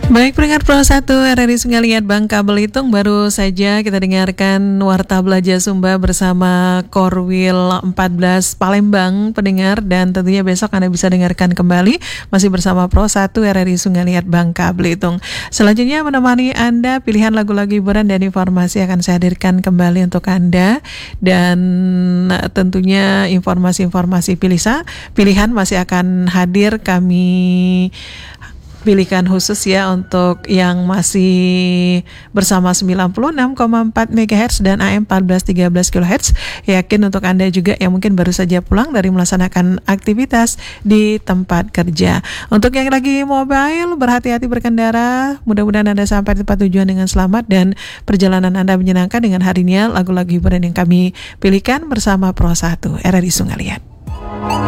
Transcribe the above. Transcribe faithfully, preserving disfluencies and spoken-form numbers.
Baik, pendengar Pro satu R R I Sungai Liat Bangka Belitung, baru saja kita dengarkan Warta Belajar Sumba bersama Korwil empat belas Palembang, pendengar, dan tentunya besok Anda bisa dengarkan kembali masih bersama Pro satu R R I Sungai Liat Bangka Belitung. Selanjutnya menemani Anda pilihan lagu-lagu hiburan dan informasi akan saya hadirkan kembali untuk Anda, dan tentunya informasi-informasi pilihan pilihan masih akan hadir kami pilihkan khusus ya untuk yang masih bersama sembilan puluh enam koma empat megahertz dan A M empat belas tiga belas kilohertz. Yakin untuk Anda juga yang mungkin baru saja pulang dari melaksanakan aktivitas di tempat kerja. Untuk yang lagi mobile, berhati-hati berkendara. Mudah-mudahan Anda sampai tempat tujuan dengan selamat dan perjalanan Anda menyenangkan dengan harinya lagu-lagu hiburan yang kami pilihkan bersama Pro satu R R I Sungai Liat.